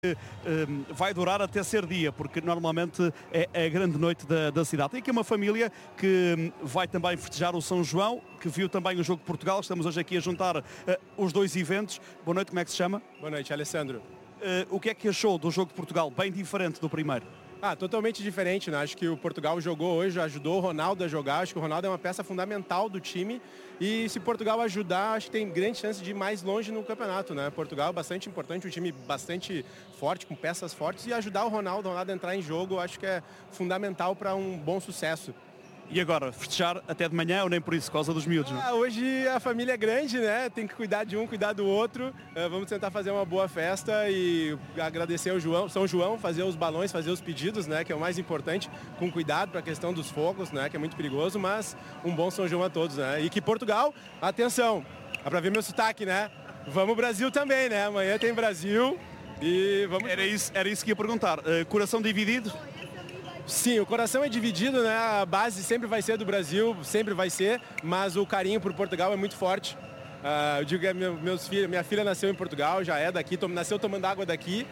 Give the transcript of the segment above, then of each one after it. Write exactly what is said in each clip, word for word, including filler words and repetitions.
Um, vai durar até ser dia, porque normalmente é, é a grande noite da, da cidade. Tem aqui uma família que um, vai também festejar o São João, que viu também o Jogo de Portugal. Estamos hoje aqui a juntar uh, os dois eventos. Boa noite, como é que se chama? Boa noite, Alessandro. Uh, o que é que achou do Jogo de Portugal? Bem diferente do primeiro. Ah, totalmente diferente, né? Acho que o Portugal jogou hoje, ajudou o Ronaldo a jogar. Acho que o Ronaldo é uma peça fundamental do time. E se Portugal ajudar, acho que tem grande chance de ir mais longe no campeonato, né? Portugal é bastante importante, um time bastante forte, com peças fortes. E ajudar o Ronaldo, o Ronaldo a entrar em jogo, acho que é fundamental para um bom sucesso. E agora, festejar até de manhã ou nem por isso, por causa dos miúdos, não? Ah, hoje a família é grande, né? Tem que cuidar de um, cuidar do outro. Uh, vamos tentar fazer uma boa festa e agradecer ao João, São João, fazer os balões, fazer os pedidos, né? Que é o mais importante, com cuidado para a questão dos fogos, né? Que é muito perigoso, mas um bom São João a todos, né? E que Portugal, atenção, dá para ver meu sotaque, né? Vamos Brasil também, né? Amanhã tem Brasil e vamos... Era isso, era isso que ia perguntar. Uh, coração dividido? Sim, o coração é dividido, né? A base sempre vai ser do Brasil, sempre vai ser, mas o carinho por Portugal é muito forte. Uh, eu digo que meu, meus filhos, minha filha nasceu em Portugal, já é daqui, tom, nasceu tomando água daqui,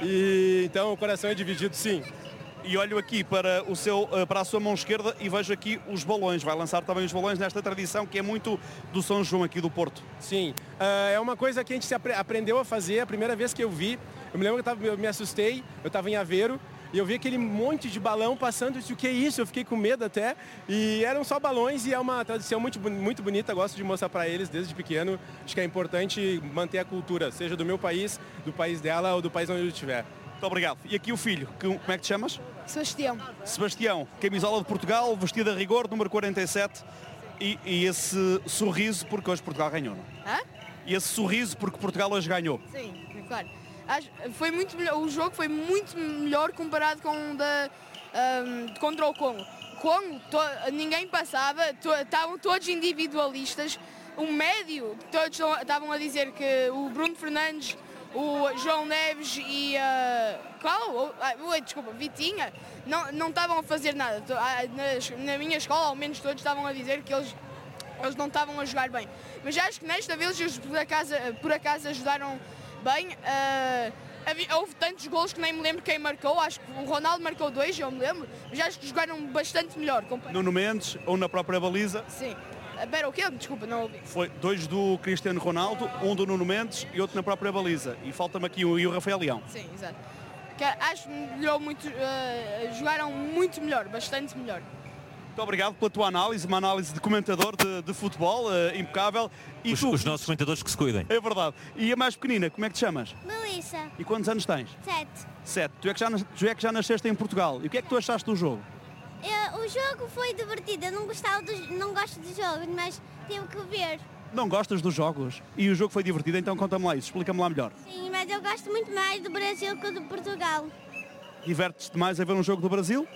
e então o coração é dividido, sim. E olho aqui para, o seu, para a sua mão esquerda e vejo aqui os balões. Vai lançar também os balões nesta tradição que é muito do São João aqui do Porto. Sim, uh, é uma coisa que a gente se apre- aprendeu a fazer. A primeira vez que eu vi, eu me lembro que eu, tava, eu me assustei, eu estava em Aveiro, e eu vi aquele monte de balão passando, eu disse, o que é isso? Eu fiquei com medo até. E eram só balões e é uma tradição muito, muito bonita, gosto de mostrar para eles desde pequeno. Acho que é importante manter a cultura, seja do meu país, do país dela ou do país onde eu estiver. Muito obrigado. E aqui o filho, que, como é que te chamas? Sebastião. Sebastião, camisola de Portugal, vestida a rigor, número quarenta e sete. E, e esse sorriso porque hoje Portugal ganhou, não? Hã? E esse sorriso porque Portugal hoje ganhou. Sim, claro. Acho, foi muito melhor, o jogo foi muito melhor comparado com o da, um, contra o Congo. Congo, to, ninguém passava, to, estavam todos individualistas. O médio, todos estavam a dizer que o Bruno Fernandes, o João Neves e uh, qual? Uh, desculpa, Vitinha, não, não estavam a fazer nada. Na, na minha escola, ao menos todos estavam a dizer que eles, eles não estavam a jogar bem. Mas acho que nesta vez eles por acaso, por acaso ajudaram bem. Uh, havia, houve tantos golos que nem me lembro quem marcou. Acho que o Ronaldo marcou dois, eu me lembro. Mas acho que jogaram bastante melhor. Nuno Mendes ou na própria baliza? Sim. Espera, o quê? Desculpa, não ouvi. Foi dois do Cristiano Ronaldo, um do Nuno Mendes e outro na própria baliza. E falta-me aqui o, e o Rafael Leão. Sim, exato. Que acho que melhorou muito, uh, jogaram muito melhor, bastante melhor. Muito obrigado pela tua análise, uma análise de comentador de, de futebol, uh, impecável. E os, tu, os nossos comentadores que se cuidem. É verdade. E a mais pequenina, como é que te chamas? Melissa. E quantos anos tens? Sete. Sete. Tu é, que já, tu é que já nasceste em Portugal. E o que é que tu achaste do jogo? Eu, o jogo foi divertido. Eu não, gostava do, não gosto de jogos, mas tive que ver. Não gostas dos jogos? E o jogo foi divertido, então conta-me lá isso, explica-me lá melhor. Sim, mas eu gosto muito mais do Brasil que do Portugal. Divertes-te mais a ver um jogo do Brasil?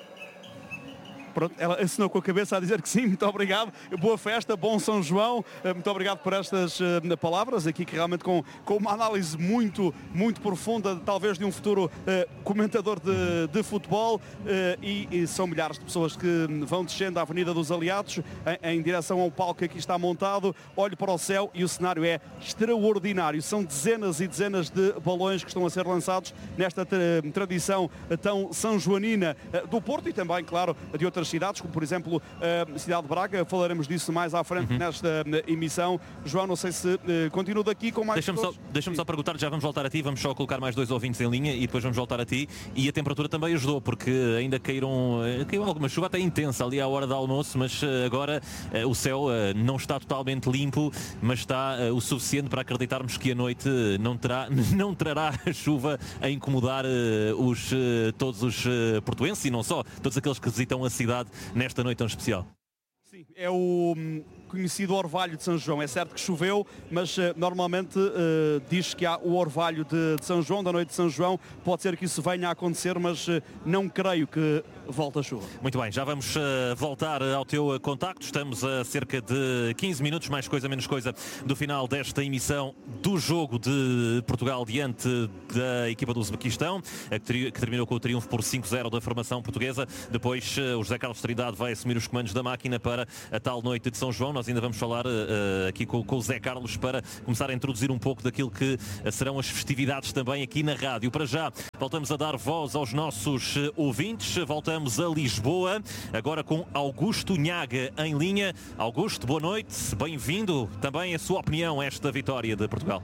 Pronto, ela assinou com a cabeça a dizer que sim, muito obrigado, boa festa, bom São João, muito obrigado por estas uh, palavras aqui, que realmente com, com uma análise muito, muito profunda, talvez de um futuro uh, comentador de, de futebol, uh, e, e são milhares de pessoas que vão descendo a Avenida dos Aliados em, em direção ao palco que aqui está montado. Olho para o céu e o cenário é extraordinário, são dezenas e dezenas de balões que estão a ser lançados nesta tra tradição tão são-joanina uh, do Porto e também, claro, de outras cidades, como por exemplo a cidade de Braga. Falaremos disso mais à frente, uhum, nesta emissão. João, não sei se uh, continuo daqui com mais... Deixa-me só, deixa só perguntar, já vamos voltar a ti, vamos só colocar mais dois ouvintes em linha e depois vamos voltar a ti. E a temperatura também ajudou, porque ainda caíram, caiu alguma chuva até intensa ali à hora do almoço, mas agora uh, o céu uh, não está totalmente limpo, mas está uh, o suficiente para acreditarmos que a noite não, terá, não trará chuva a incomodar uh, os, uh, todos os uh, portuenses e não só, todos aqueles que visitam a cidade nesta noite tão especial. Sim, é o hum, conhecido orvalho de São João. É certo que choveu, mas uh, normalmente uh, diz que há o orvalho de, de São João, da noite de São João. Pode ser que isso venha a acontecer, mas uh, não creio que volta a chuva. Muito bem, já vamos uh, voltar ao teu contacto. Estamos a cerca de quinze minutos, mais coisa, menos coisa, do final desta emissão do jogo de Portugal diante da equipa do Uzbequistão, que terminou com o triunfo por cinco zero da formação portuguesa. Depois uh, o José Carlos Trindade vai assumir os comandos da máquina para a tal noite de São João. Nós ainda vamos falar uh, aqui com, com o José Carlos para começar a introduzir um pouco daquilo que uh, serão as festividades também aqui na rádio. Para já, voltamos a dar voz aos nossos uh, ouvintes. Voltamos a Lisboa, agora com Augusto Nhaga em linha. Augusto, boa noite, bem-vindo. Também a sua opinião a esta vitória de Portugal.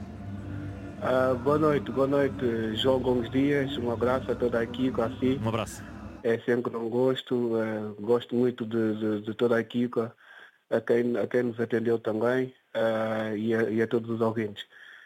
Uh, boa noite, boa noite, João Gomes Dias. Um abraço a toda a equipa. Assim. Um abraço. É sempre um gosto, uh, gosto muito de, de, de toda a equipa, a quem, a quem nos atendeu também uh, e, a, e a todos os ouvintes.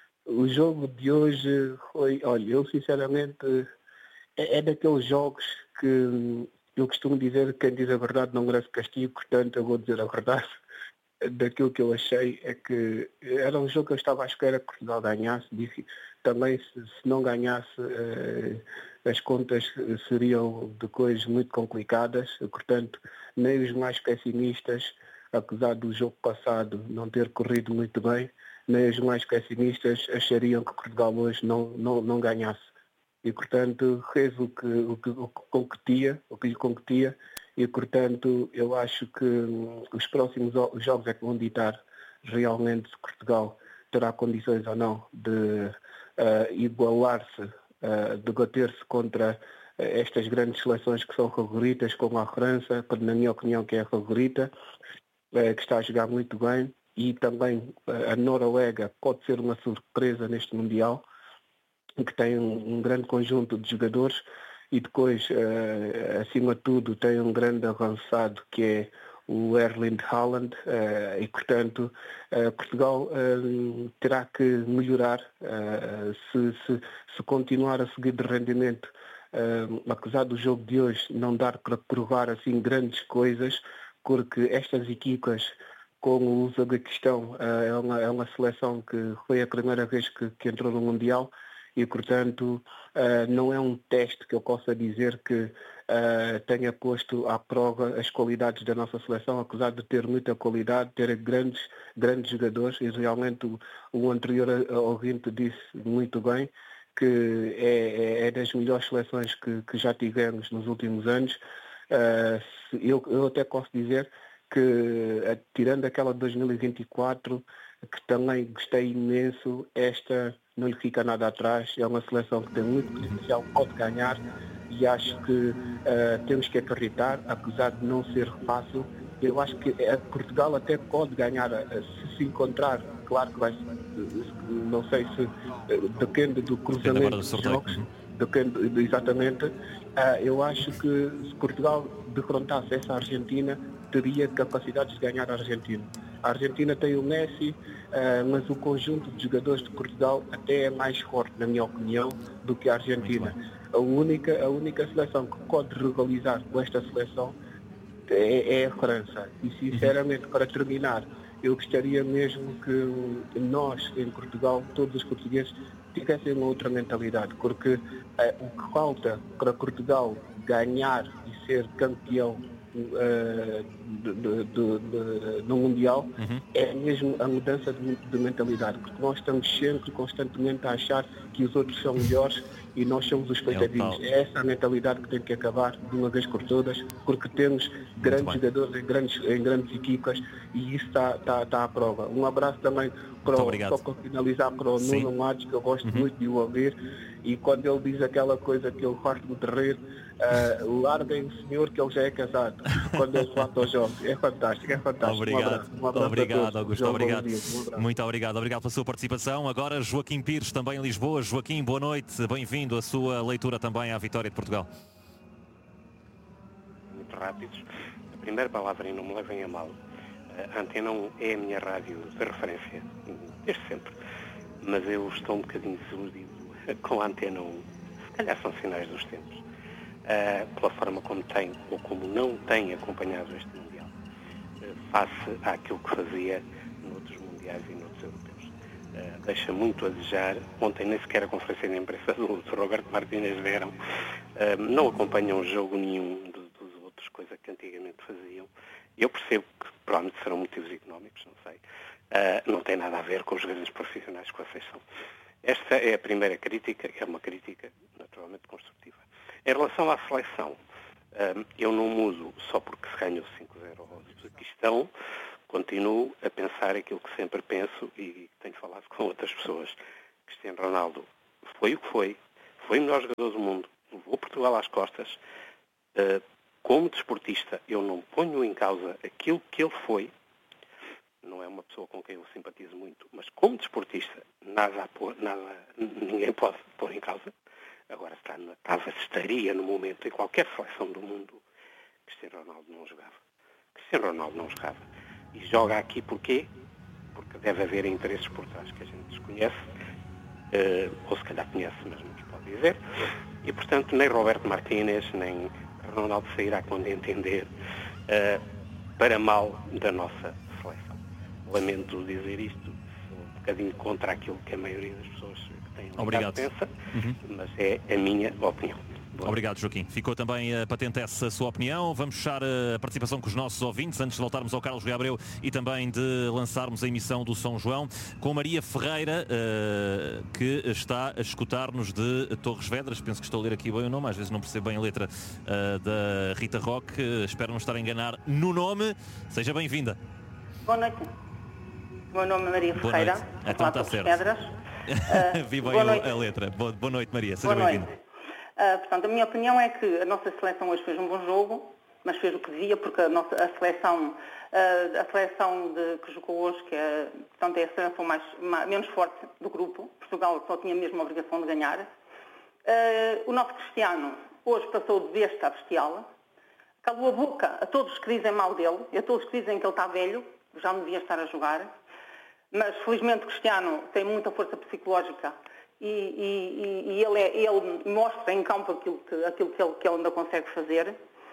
O jogo de hoje foi, olha, eu sinceramente, é, é daqueles jogos que eu costumo dizer que quem diz a verdade não merece castigo, portanto eu vou dizer a verdade. Daquilo que eu achei é que era um jogo que eu estava à espera que Portugal ganhasse. Disse, também se, se não ganhasse eh, as contas seriam de coisas muito complicadas, portanto nem os mais pessimistas, apesar do jogo passado não ter corrido muito bem, nem os mais pessimistas achariam que Portugal hoje não, não, não ganhasse. E, portanto, fez o que, o que, o que competia, o que lhe competia, e, portanto, eu acho que os próximos jogos é que vão ditar realmente se Portugal terá condições ou não de uh, igualar-se, uh, de bater-se contra uh, estas grandes seleções que são favoritas, como a França, que, na minha opinião, que é a favorita, uh, que está a jogar muito bem, e também uh, a Noruega pode ser uma surpresa neste Mundial, que tem um, um grande conjunto de jogadores e depois, uh, acima de tudo, tem um grande avançado que é o Erling Haaland uh, e, portanto, uh, Portugal uh, terá que melhorar uh, se, se, se continuar a seguir de rendimento. Uh, apesar do jogo de hoje não dar para provar assim grandes coisas, porque estas equipas, como o Uzbequistão, uh, é, uma, é uma seleção que foi a primeira vez que, que entrou no Mundial, e, portanto, uh, não é um teste que eu possa dizer que uh, tenha posto à prova as qualidades da nossa seleção, apesar de ter muita qualidade, ter grandes, grandes jogadores, e realmente o, o anterior ouvinte disse muito bem que é, é das melhores seleções que, que já tivemos nos últimos anos. Uh, eu, eu até posso dizer que, uh, tirando aquela de dois mil e vinte e quatro, que também gostei imenso, esta não lhe fica nada atrás, é uma seleção que tem muito potencial, pode ganhar, e acho que uh, temos que acreditar, apesar de não ser fácil. Eu acho que uh, Portugal até pode ganhar, uh, se se encontrar, claro que vai, uh, não sei se, uh, depende do cruzamento dos jogos, depende, exatamente, uh, eu acho que se Portugal defrontasse essa Argentina, teria capacidade de ganhar a Argentina. A Argentina tem o Messi, uh, mas o conjunto de jogadores de Portugal até é mais forte, na minha opinião, do que a Argentina. A única, a única seleção que pode rivalizar com esta seleção é, é a França. E, sinceramente, para terminar, eu gostaria mesmo que nós, em Portugal, todos os portugueses, tivessem uma outra mentalidade, porque uh, o que falta para Portugal ganhar e ser campeão Uh, de, de, de, de, no Mundial, uhum. é mesmo a mudança de, de mentalidade, porque nós estamos sempre, constantemente a achar que os outros são melhores e nós somos os coitadinhos. É, é essa a mentalidade que tem que acabar de uma vez por todas, porque temos grandes jogadores em grandes, em grandes equipas, e isso está, está, está à prova. Um abraço também para, o, só para finalizar, para o Nuno Matos, que eu gosto uhum. muito de o ouvir, e quando ele diz aquela coisa que eu farto de rir, uh, larguem o senhor que ele já é casado, quando ele volta aos jogos. É fantástico, é fantástico. Obrigado, um abraço, um abraço obrigado Augusto, João, obrigado. Um muito obrigado, obrigado pela sua participação. Agora Joaquim Pires, também em Lisboa. Joaquim, boa noite, bem-vindo. A sua leitura também à vitória de Portugal. Muito rápidos. A primeira palavra, e não me levem a mal, a Antena um é a minha rádio de referência, desde sempre, mas eu estou um bocadinho desiludido com a Antena um. Se calhar são sinais dos tempos, uh, pela forma como tem ou como não tem acompanhado este Mundial, uh, face àquilo que fazia noutros Mundiais e noutros Europeus. Uh, deixa muito a desejar. Ontem nem sequer a conferência de imprensa do, do Roberto Martínez deram. Uh, não acompanham jogo nenhum do, dos outros, coisa que antigamente faziam. Eu percebo que provavelmente serão motivos económicos, não sei. Uh, não tem nada a ver com os jogadores profissionais com a seleção. Esta é a primeira crítica, é uma crítica naturalmente construtiva. Em relação à seleção, uh, eu não mudo só porque se ganhou cinco a zero ao Uzbequistão. Continuo a pensar aquilo que sempre penso e tenho falado com outras pessoas. Cristiano Ronaldo foi o que foi, foi o melhor jogador do mundo, levou Portugal às costas. Uh, como desportista, eu não ponho em causa aquilo que ele foi. Não é uma pessoa com quem eu simpatizo muito, mas como desportista, nada a pôr, nada, ninguém pode pôr em causa. Agora está na casa estaria no momento em qualquer seleção do mundo. Cristiano Ronaldo não jogava. Cristiano Ronaldo não jogava. E joga aqui porquê? Porque deve haver interesses por trás que a gente desconhece, uh, ou se calhar conhece, mas não nos pode dizer. E, portanto, nem Roberto Martínez, nem Ronaldo sairá quando entender, uh, para mal da nossa seleção. Lamento dizer isto, sou um bocadinho contra aquilo que a maioria das pessoas que têm ligado pensa, uhum. mas é a minha opinião. Boa. Obrigado, Joaquim. Ficou também uh, patente essa sua opinião. Vamos fechar uh, a participação com os nossos ouvintes antes de voltarmos ao Carlos Gabriel e também de lançarmos a emissão do São João com Maria Ferreira, uh, que está a escutar-nos de Torres Vedras. Penso que estou a ler aqui bem o nome, às vezes não percebo bem a letra uh, da Rita Roque. Uh, espero não estar a enganar no nome. Seja bem-vinda. Boa noite. O meu nome é Maria boa Ferreira. Noite. Então está certo. Vedras. Uh, Vi bem a letra. Boa, boa noite, Maria. Seja bem-vinda. Uh, portanto, a minha opinião é que a nossa seleção hoje fez um bom jogo, mas fez o que devia, porque a, nossa, a seleção, uh, a seleção de, que jogou hoje, que é, portanto, é a seleção mais, mais, menos forte do grupo, Portugal só tinha mesmo a obrigação de ganhar. Uh, o nosso Cristiano hoje passou de besta a bestial, calou a boca a todos que dizem mal dele, e a todos que dizem que ele está velho, já não devia estar a jogar, mas felizmente o Cristiano tem muita força psicológica. E, e, e ele, é, ele mostra em campo aquilo que, aquilo que, ele, que ele ainda consegue fazer.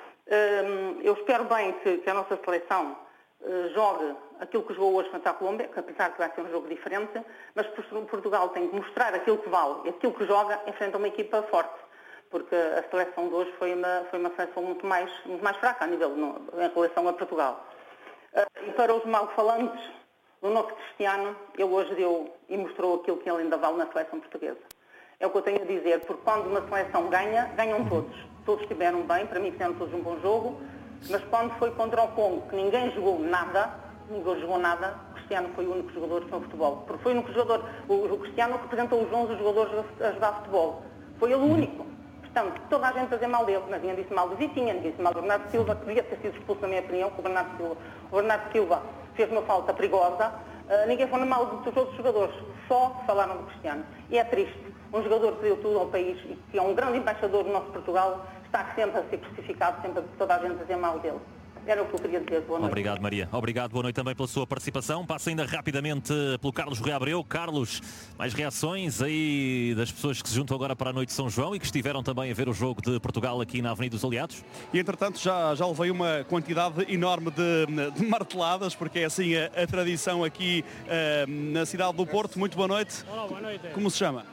Um, eu espero bem que, que a nossa seleção uh, jogue aquilo que jogou hoje contra a Colômbia, que apesar que vai ser um jogo diferente, mas Portugal tem que mostrar aquilo que vale e aquilo que joga em frente a uma equipa forte, porque a seleção de hoje foi uma, foi uma seleção muito mais, muito mais fraca a nível, no, em relação a Portugal. Uh, e para os mal-falantes, o nosso Cristiano, ele hoje deu e mostrou aquilo que ele ainda vale na seleção portuguesa. É o que eu tenho a dizer, porque quando uma seleção ganha, ganham todos. Todos estiveram bem, para mim fizeram todos um bom jogo, mas quando foi contra o Congo, que ninguém jogou nada, ninguém jogou nada, o Cristiano foi o único jogador que jogou futebol. Porque foi o único jogador, o, o Cristiano representou os onze jogadores a jogar futebol. Foi ele o único. Portanto, toda a gente fazia mal dele, mas ninguém disse mal do Vitinha, ninguém disse mal do Bernardo Silva, que devia ter sido expulso, na minha opinião, que o Bernardo Silva, o Bernardo Silva fez uma falta perigosa. Uh, ninguém falou mal dos outros jogadores, só falaram do Cristiano. E é triste, um jogador que deu tudo ao país e que é um grande embaixador do nosso Portugal, está sempre a ser crucificado, sempre toda a gente a dizer mal dele. Era o que eu queria dizer. Boa noite. Obrigado, Maria. Obrigado, boa noite também pela sua participação. Passa ainda rapidamente pelo Carlos Rui Abreu. Carlos, mais reações aí das pessoas que se juntam agora para a noite de São João e que estiveram também a ver o jogo de Portugal aqui na Avenida dos Aliados? E entretanto já, já levei uma quantidade enorme de, de marteladas, porque é assim a, a tradição aqui uh, na cidade do Porto. Muito boa noite. Olá, boa noite. Como se chama?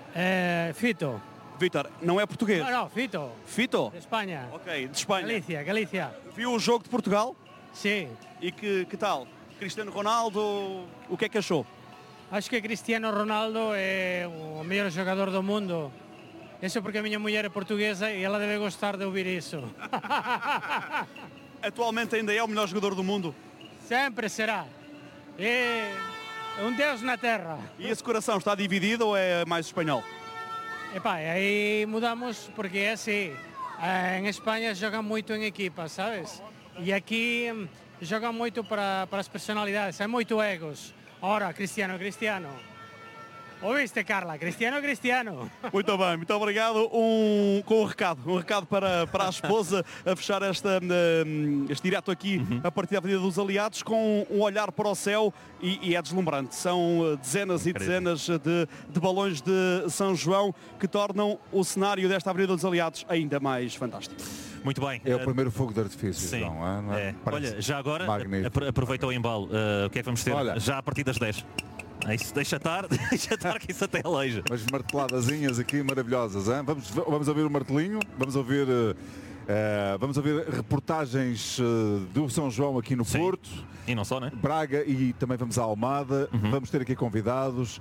É, Fito. Vítor, não é português? Não, não, Fito. Fito? De Espanha. Ok, de Espanha. Galícia, Galícia. Viu o jogo de Portugal? Sim. E que, que tal? Cristiano Ronaldo, o que é que achou? Acho que Cristiano Ronaldo é o melhor jogador do mundo. Isso porque a minha mulher é portuguesa e ela deve gostar de ouvir isso. Atualmente ainda é o melhor jogador do mundo? Sempre será. É um deus na terra. E esse coração está dividido ou é mais espanhol? Epá, aí mudamos porque é assim. Em Espanha joga muito em equipa, sabes? E aqui joga muito para, para as personalidades, é muito egos. Ora, Cristiano, Cristiano. Ouviste, Carla? Cristiano, Cristiano. Muito bem, muito obrigado. Um, com um recado, um recado para, para a esposa a fechar esta, este direto aqui uhum. a partir da Avenida dos Aliados com um olhar para o céu e, e é deslumbrante. São dezenas e dezenas de, de balões de São João que tornam o cenário desta Avenida dos Aliados ainda mais fantástico. Muito bem. É o primeiro fogo de artifício. Sim. Não é? É. Olha, já agora, magnífico. aproveita o embalo. Uh, o que é que vamos ter? Olha, já a partir das dez. É isso, deixa estar, deixa estar que isso até aleija. Umas marteladazinhas aqui maravilhosas, hein? Vamos, vamos ouvir o martelinho, vamos ouvir, uh, vamos ouvir reportagens uh, do São João aqui no Sim. Porto. E não só, né? Braga e também vamos à Almada, uhum. vamos ter aqui convidados.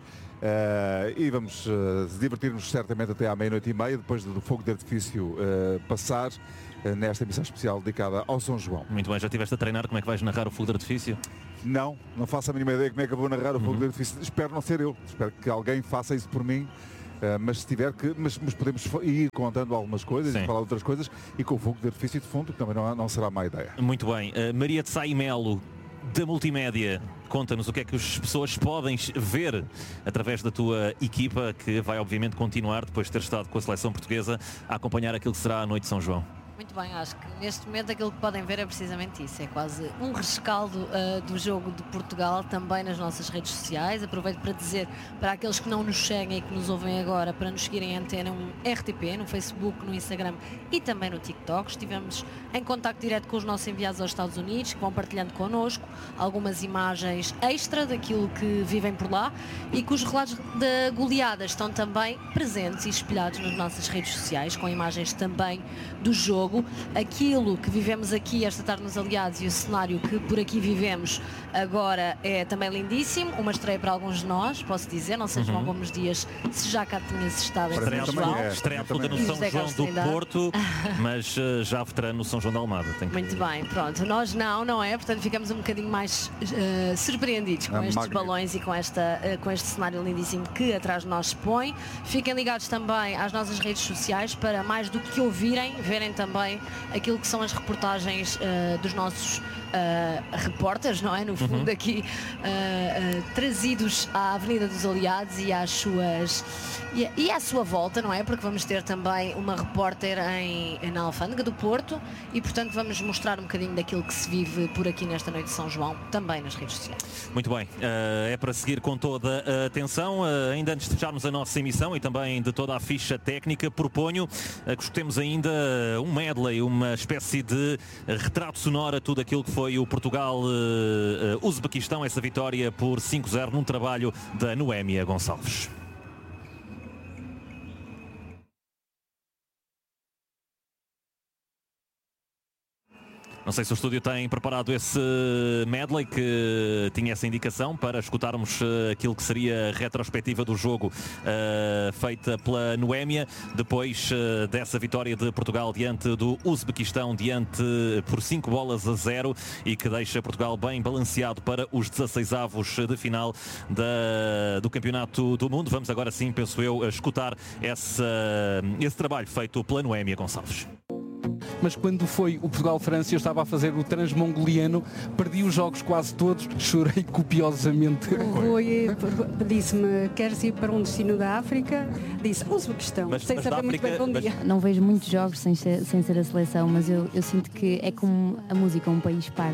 Uh, e vamos uh, divertir-nos certamente até à meia-noite e meia, depois do fogo de artifício uh, passar uh, nesta emissão especial dedicada ao São João. Muito bem, já estiveste a treinar como é que vais narrar o fogo de artifício? Não, não faço a mínima ideia como é que eu vou narrar o fogo uhum. de artifício. Espero não ser eu, espero que alguém faça isso por mim. Uh, mas se tiver que, mas, mas podemos ir contando algumas coisas Sim. e falar outras coisas e com o fogo de artifício de fundo, que também não, não será má ideia. Muito bem, uh, Maria de Sá e Melo, da Multimédia, conta-nos o que é que as pessoas podem ver através da tua equipa, que vai obviamente continuar, depois de ter estado com a seleção portuguesa, a acompanhar aquilo que será a Noite de São João. Muito bem, acho que neste momento aquilo que podem ver é precisamente isso, é quase um rescaldo uh, do jogo de Portugal também nas nossas redes sociais. Aproveito para dizer para aqueles que não nos seguem e que nos ouvem agora para nos seguirem a Antena um R T P, no Facebook, no Instagram e também no TikTok. Estivemos em contacto direto com os nossos enviados aos Estados Unidos, que vão partilhando connosco algumas imagens extra daquilo que vivem por lá e que os relatos da goleada estão também presentes e espelhados nas nossas redes sociais, com imagens também do jogo. Aquilo que vivemos aqui esta tarde nos Aliados e o cenário que por aqui vivemos agora é também lindíssimo, uma estreia para alguns de nós, posso dizer, não sei, João uhum. Gomes Dias, se já cá tinhas estado estreia em São João. É, estreia absoluta no São João do Porto, mas uh, já veterano no São João da Almada. Tem que... Muito bem, pronto, nós não, não é? Portanto ficamos um bocadinho mais uh, surpreendidos com é estes magnífico. balões e com, esta, uh, com este cenário lindíssimo que atrás de nós se põe. Fiquem ligados também às nossas redes sociais para mais do que ouvirem, verem também aquilo que são as reportagens uh, dos nossos uh, repórteres, não é? No fundo, uhum. aqui uh, uh, trazidos à Avenida dos Aliados e às suas e, e à sua volta, não é? Porque vamos ter também uma repórter em, na Alfândega do Porto e, portanto, vamos mostrar um bocadinho daquilo que se vive por aqui nesta noite de São João, também nas redes sociais. Muito bem, uh, é para seguir com toda a atenção. Uh, ainda antes de fecharmos a nossa emissão e também de toda a ficha técnica, proponho uh, que escutemos ainda um medley, uma espécie de retrato sonoro a tudo aquilo que foi o Portugal-Uzbequistão, uh, essa vitória por cinco a zero num trabalho da Noémia Gonçalves. Não sei se o estúdio tem preparado esse medley que tinha essa indicação para escutarmos aquilo que seria a retrospectiva do jogo uh, feita pela Noémia, depois uh, dessa vitória de Portugal diante do Uzbequistão, diante por cinco bolas a zero, e que deixa Portugal bem balanceado para os dezasseisavos de final da, do Campeonato do Mundo. Vamos agora sim, penso eu, escutar essa, esse trabalho feito pela Noémia Gonçalves. Mas quando foi o Portugal-França, eu estava a fazer o transmongoliano, perdi os jogos quase todos, chorei copiosamente. O Rui disse-me, queres ir para um destino da África? Disse, Uzbequistão, mas, sem mas saber muito África, bem para um mas... dia. Não vejo muitos jogos sem ser, sem ser a seleção, mas eu, eu sinto que é como a música, um país para.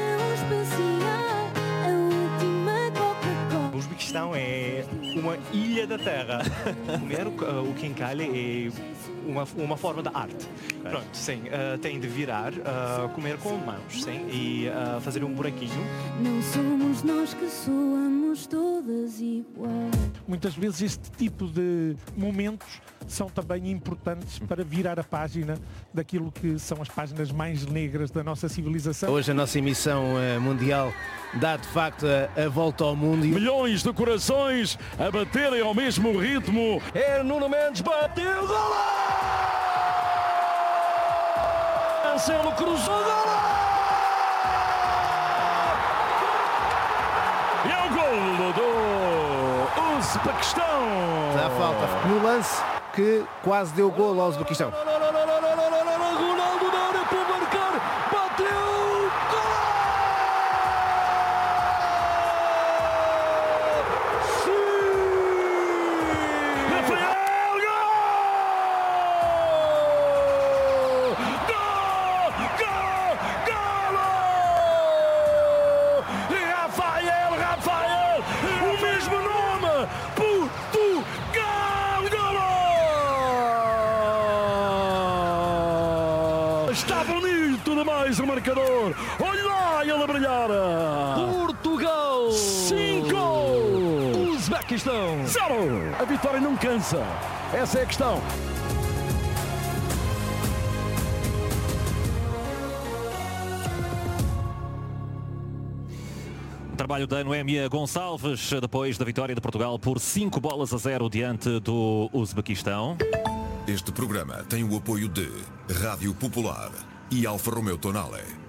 O Uzbequistão é uma ilha da terra. Comer o quincalha é uma, uma forma de arte. Pronto, sim, uh, tem de virar, uh, comer com mãos, sim, e uh, fazer um buraquinho. Não somos nós que soamos todas iguais. Muitas vezes este tipo de momentos são também importantes para virar a página daquilo que são as páginas mais negras da nossa civilização. Hoje a nossa emissão uh, mundial dá de facto a, a volta ao mundo. E... milhões de corações a baterem ao mesmo ritmo. É Nuno Mendes, bateu, gol! Cancelo cruzou, gol! E é o gol do Uzbequistão. Dá falta no lance que quase deu gol ao Uzbequistão. Ronaldo na área para marcar, bateu, gol! Rafael, gol! Gol! Gol! Rafael, Rafael, o mesmo nome, Portugal, gol! Está bonito demais o marcador. Olha lá ele a brilhar. Portugal cinco, Uzbequistão zero. A vitória não cansa. Essa é a questão. Trabalho da Noémia Gonçalves depois da vitória de Portugal por cinco bolas a zero diante do Uzbequistão. Este programa tem o apoio de Rádio Popular e Alfa Romeo Tonale.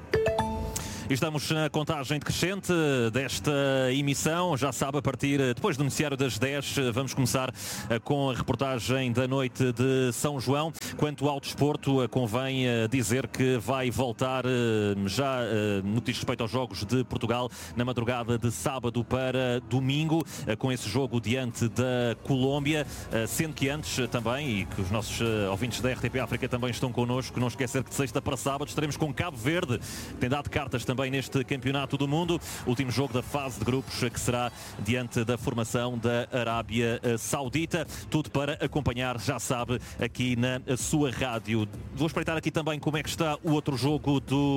Estamos na contagem decrescente desta emissão. Já sabe, a partir depois do noticiário das dez, vamos começar com a reportagem da noite de São João. Quanto ao desporto, convém dizer que vai voltar já no que diz respeito aos Jogos de Portugal na madrugada de sábado para domingo, com esse jogo diante da Colômbia, sendo que antes também, e que os nossos ouvintes da R T P África também estão connosco, não esquecer que de sexta para sábado estaremos com Cabo Verde, que tem dado cartas também neste Campeonato do Mundo. Último jogo da fase de grupos, que será diante da formação da Arábia Saudita. Tudo para acompanhar, já sabe, aqui na sua rádio. Vou espreitar aqui também como é que está o outro jogo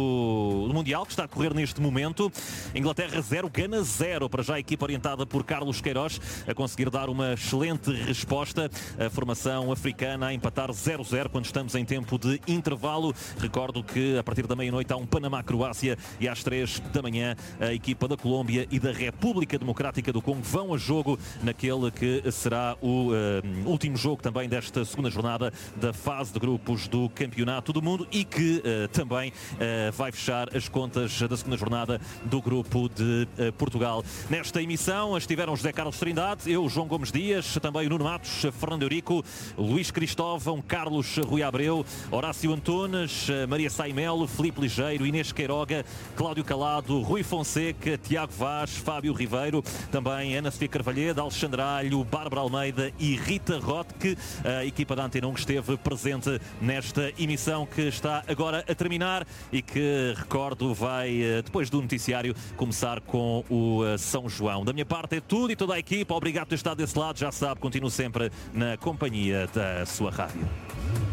do, do Mundial, que está a correr neste momento. Inglaterra zero, Gana zero. Para já a equipa orientada por Carlos Queiroz a conseguir dar uma excelente resposta. A formação africana a empatar zero zero quando estamos em tempo de intervalo. Recordo que a partir da meia-noite há um Panamá-Croácia e às três da manhã a equipa da Colômbia e da República Democrática do Congo vão a jogo naquele que será o uh, último jogo também desta segunda jornada da fase de grupos do Campeonato do Mundo e que uh, também uh, vai fechar as contas da segunda jornada do grupo de uh, Portugal. Nesta emissão estiveram José Carlos Trindade, eu, João Gomes Dias, também o Nuno Matos, Fernando Eurico, Luís Cristóvão, Carlos Rui Abreu, Horácio Antunes, Maria Saimelo, Filipe Ligeiro, Inês Queiroga, Cláudio Calado, Rui Fonseca, Tiago Vaz, Fábio Ribeiro, também Ana Sofia Carvalheda, Alexandre Alho, Bárbara Almeida e Rita Rotke, a equipa da Antena um que esteve presente nesta emissão que está agora a terminar e que, recordo, vai, depois do noticiário, começar com o São João. Da minha parte é tudo e toda a equipa, obrigado por ter estado desse lado, já sabe, continuo sempre na companhia da sua rádio.